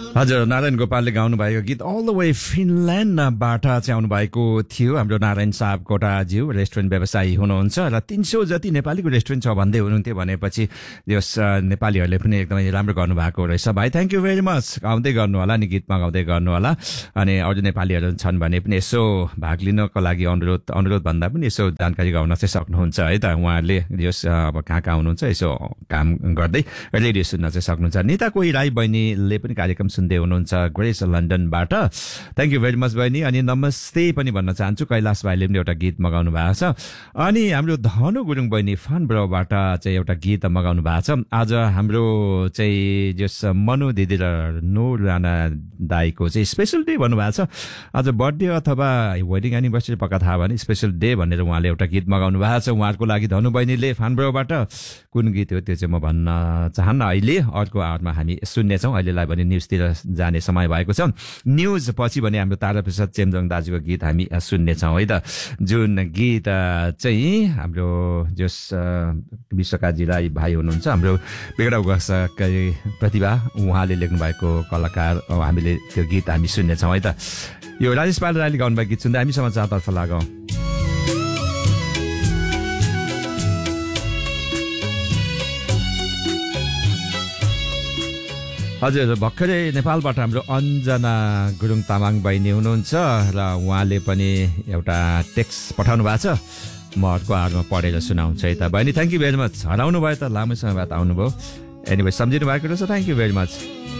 हजुर नारायण गोपालले गाउनु भएको गीत अल द वे फिनल्यान्डबाट चाहिँ आउनु भएको थियो हाम्रो नारायण सापकोटाज्यू रेस्टुरेन्ट व्यवसायी हुनुहुन्छ र 300 जति नेपालीको रेस्टुरेन्ट छ भन्दै हुनुहुन्थ्यो भनेपछि यस नेपालीहरूले पनि एकदमै राम्रो गर्नुभएको रहेछ भाइ थ्याङ्क यू भेरी मच गाउँदै गर्नु होला नि गीतमा गाउँदै गर्नु होला अनि अरू नेपालीहरू छन् भने पनि यसो भाग लिनको लागि अनुरोध भन्दा पनि यसो जानकारी गाउन चाहिँ सक्नुहुन्छ है त उहाँहरूले यस अब कहाँ कहाँ हुनुहुन्छ यसो काम गर्दै रेडियो सुन्न चाहिँ सक्नुहुन्छ निता कोही राई बहिनीले पनि कार्यक्रम सुन्दै हुनुहुन्छ grace लन्डनबाट thank you very much बहिनी अनि नमस्ते पनि भन्न चाहन्छु कैलाश भाइले पनि एउटा गीत मगाउनु भएको छ अनि हाम्रो धनु गुरुङ बहिनी फानब्रोबाट चाहिँ एउटा गीत मगाउनु भएको छ आज हाम्रो चाहिँ जस मनु दिदी र नूर राणा दाईको चाहिँ स्पेशल डे भन्नुभएको छ आज बर्थडे अथवा वेडिङ एनिभर्सरी पक्का थाहा भने स्पेशल डे भनेर उहाँले एउटा गीत मगाउनु भएको छ उहाँहरूको लागि धनु बहिनीले फानब्रोबाट कुन गीत हो त्यो चाहिँ म भन्न चाहन्न अहिले अर्को आवरमा हामी सुन्नेछौँ अहिलेलाई भने न्युजतिर जाने समय भएको छ न्युज पछि भने हाम्रो ताराप्रसाद चेम्जोङ दाजुको गीत हामी सुन्नेछौँ है त जुन गीत चाहिँ हाम्रो जस विश्वकाजी राई भाइ हुनुहुन्छ हाम्रो बेगडा उगासकै प्रतिभा उहाँले लेख्नु भएको कलाकार हामीले त्यो गीत हामी सुन्नेछौँ है त यो राजेश पाल राईले गाउनुभएको गीत सुन्दा हामी समाचारतर्फ लागौँ हजुर भर्खरै नेपालबाट हाम्रो अञ्जना गुरुङ तामाङ बहिनी हुनुहुन्छ र उहाँले पनि एउटा टेक्स्ट पठाउनु भएको छ म अर्को आवरमा पढेर सुनाउँछु है त बहिनी थ्याङ्क यू भेरी मच हराउनु भयो त लामो समय बाद आउनुभयो एनिवे सम्झिनु भएको रहेछ थ्याङ्क यू भेरी मच